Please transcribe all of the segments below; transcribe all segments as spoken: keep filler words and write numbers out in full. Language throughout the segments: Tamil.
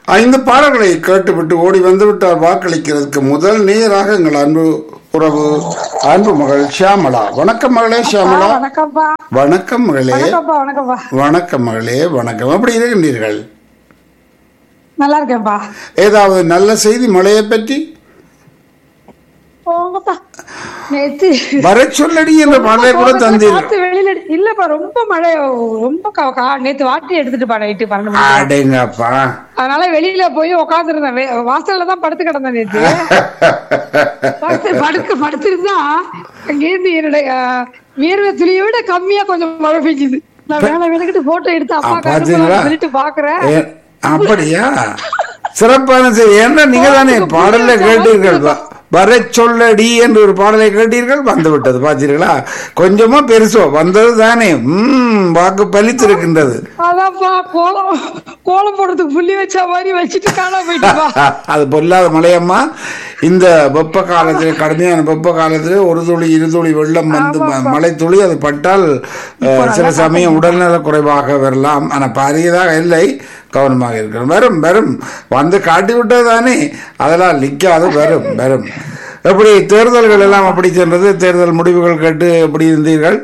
ஐந்து பாடல்களை கேட்டுவிட்டு ஓடி வந்து விட்டார் வாக்களிக்கிறதுக்கு முதல் நேராக எங்கள் அன்பு உறவு அன்பு மகள் ஷியாமளா. வணக்கம் மகளே ஷியாமளா. வணக்கம்ப்பா. வணக்கம் மகளே. வணக்கம்ப்பா. வணக்கம்ப்பா. வணக்கம் மகளே. வணக்கம். எப்படி இருக்கின்றீர்கள்? நல்லா இருக்கேன்ப்பா. ஏதாவது நல்ல செய்தி மழையை பற்றி? போங்கப்பா. நேத்து வர சொல்லடி என்ற பாடலை கூட தந்தீர்கள். வெளியில இல்லப்பா, ரொம்ப மழை, ரொம்ப க- க- நேத்து வாட்டி எடுத்துட்டுப்பா நைட்டு பன்னெண்டு மணி. அடேங்கப்பா. அதனால வெளியில போய் உட்கார்ந்து இருந்தேன், வாசல்ல தான் படுத்து கிடந்தேன் நேத்து. படுத்து படுக்க படுத்திருந்தா அங்கேருந்து என்னுடைய அஹ், வியர்வை துளியை விட கம்மியா கொஞ்சம் மழை பெஞ்சுது. நான் வேலை வேலைக்கிட்டு போட்டோ எடுத்து அப்பா பாத்தீங்களா? சொல்லிட்டு பாக்குறேன். ஏ, அப்படியா? சிறப்பான செய்தி. ஏன்னா நீங்க தானே பாடல கேட்டீர்கள். வ- வர சொல்லடி என்று ஒரு பாடலை கேட்டீர்கள், வந்து விட்டது. பாத்தீர்களா? கொஞ்சமா பெருசோ வந்தது தானே. உம் வாக்கு பலித்திருக்கின்றது. அதான்ப்பா, கோலம் கோலம் போடுறதுக்கு புள்ளி வச்ச மாதிரி வச்சுட்டு காணா போயிட்டுப்பா. அது பொல்லாத மழையம்மா. இந்த வெப்ப காலத்தில், கடுமையான வெப்ப காலத்தில் ஒரு துளி இரு துளி வெள்ளம் வந்து ம- மழை துளி அது பட்டால் அஹ், சில சமயம் உடல்நல குறைவாக வரலாம். ஆனா பாரியதாக இல்லை, கவனமாக இருக்கணும். வரும் வரும் வந்து காட்டி விட்டது தானே, அதெல்லாம் நிக்காது. வரும் வரும். எப்படி தேர்தல்கள் எல்லாம் அப்படி சென்றது? தேர்தல் முடிவுகள் கேட்டு எப்படி இருந்தீர்கள்?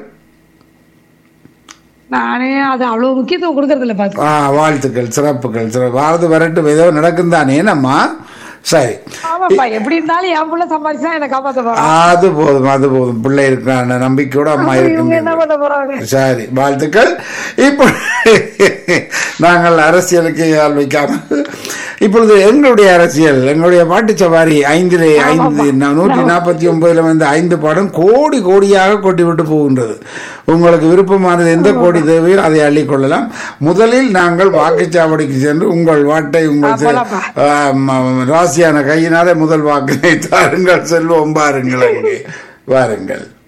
நானே அது அவ்வளவு முக்கியத்துவம் கொடுக்கறது இல்ல பாத்து. ஆ, வாழ்த்துக்கள், சிறப்புகள். சிறப்பு. வாரது வரட்டு ஏதோ நடக்கும் தானே நம்மா. சரி, ஆமாப்பா, எப்படி இருந்தாலும் என் புள்ள சம்பாதிச்சா என்ன காப்பாத்த போறான். அது போதும், அது போதும். பிள்ளை இருக்கான நம்பிக்கையோட அம்மா இவங்க என்ன இருக்கு. பண்ண போறாங்க? சரி, வாழ்த்துக்கள். இப்போ நாங்கள் அரசியலுக்கு ஆள் வைக்காமல் இப்பொழுது எங்களுடைய அரசியல், எங்களுடைய பாட்டு சவாரி ஐந்திலே ஐந்து நூற்றி நாற்பத்தி ஒன்பதுல வந்து ஐந்து பாடம் கோடி கோடியாக கொட்டி விட்டு போகின்றது. உங்களுக்கு விருப்பமானது எந்த கோடி தேவையோ அதை அள்ளிக்கொள்ளலாம். முதலில் நாங்கள் வாக்குச்சாவடிக்கு சென்று உங்கள் வாட்டை உங்கள் போலாம்ப்பா. ஆம், ராசியான கையினாலே முதல் வாக்கினை தாருங்கள், செல்வோம். பாருங்கள், அங்கே வாருங்கள்.